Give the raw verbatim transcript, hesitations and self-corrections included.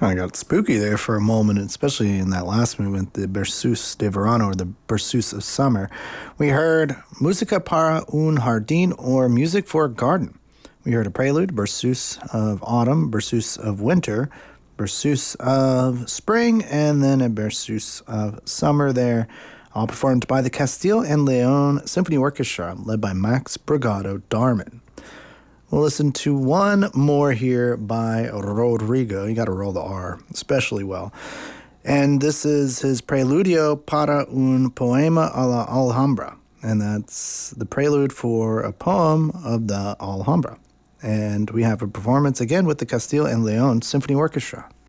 I got spooky there for a moment, especially in that last movement, the Berceuse de Verano, or the Berceuse of Summer. We heard Musica para un Jardín, or Music for a Garden. We heard a prelude, Berceuse of Autumn, Berceuse of Winter, Berceuse of Spring, and then a Berceuse of Summer there, all performed by the Castile and Leon Symphony Orchestra, led by Max Brigado Darman. We'll listen to one more here by Rodrigo. You got to roll the R especially well. And this is his Preludio para un poema a la Alhambra. And that's the prelude for a poem of the Alhambra. And we have a performance again with the Castile and Leon Symphony Orchestra.